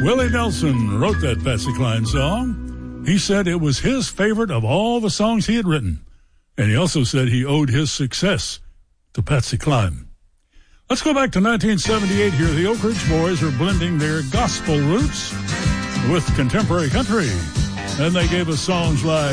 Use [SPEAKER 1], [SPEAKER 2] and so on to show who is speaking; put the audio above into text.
[SPEAKER 1] Willie Nelson wrote that Patsy Cline song. He said it was his favorite of all the songs he had written. And he also said he owed his success to Patsy Cline. Let's go back to 1978 here. The Oak Ridge Boys are blending their gospel roots with contemporary country. And they gave us songs like